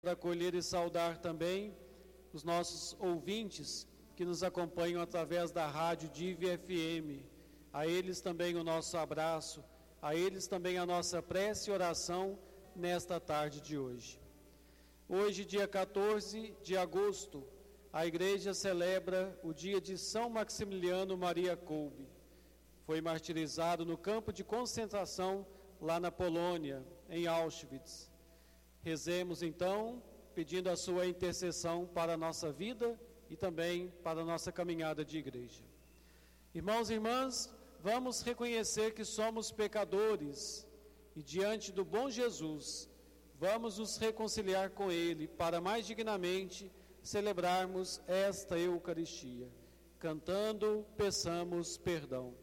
Acolher e saudar também os nossos ouvintes que nos acompanham através da rádio Dive FM. A eles também o nosso abraço, a eles também a nossa prece e oração nesta tarde de hoje. Hoje, dia 14 de agosto, a Igreja celebra o dia de São Maximiliano Maria Kolbe. Foi martirizado no campo de concentração lá na Polônia, em Auschwitz. Rezemos então, pedindo a sua intercessão para a nossa vida e também para a nossa caminhada de igreja. Irmãos e irmãs, vamos reconhecer que somos pecadores e diante do bom Jesus, vamos nos reconciliar com Ele para mais dignamente celebrarmos esta Eucaristia. Cantando, peçamos perdão.